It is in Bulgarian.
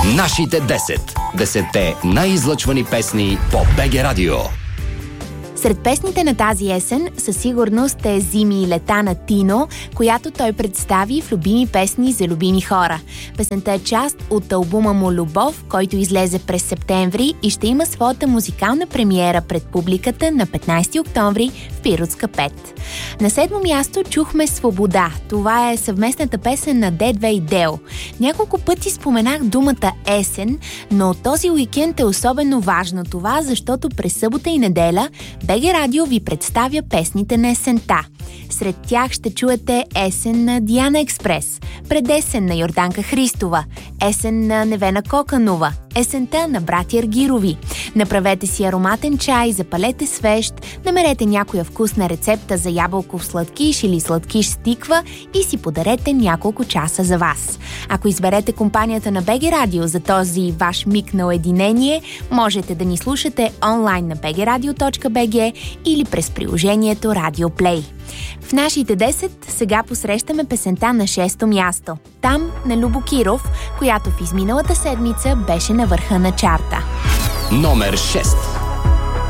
Нашите 10. 10-те най-излъчвани песни по БГ Радио. Сред песните на тази есен със сигурност е "Зими и лета" на Тино, която той представи в "Любими песни за любими хора". Песента е част от албума му "Любов", който излезе през септември и ще има своята музикална премиера пред публиката на 15 октомври в Пиротска 5. На 7-мо място чухме "Свобода". Това е съвместната песен на Д2 и Део. Няколко пъти споменах думата есен, но този уикенд е особено важно това, защото през събота и неделя БГ Радио ви представя песните на есента. Сред тях ще чуете "Есен" на Диана Експрес, "Предесен" на Йорданка Христова, "Есен" на Невена Коканова, "Есента" на братя Аргирови. Направете си ароматен чай, запалете свещ, намерете някоя вкусна рецепта за ябълков сладкиш или сладкиш с тиква и си подарете няколко часа за вас. Ако изберете компанията на БГ Радио за този ваш миг на уединение, можете да ни слушате онлайн на bgradio.bg или през приложението Radio Play. В нашите 10 сега посрещаме песента на 6-то място. "Там" на Любо Киров, която в изминалата седмица беше на върха на чарта. Номер 6.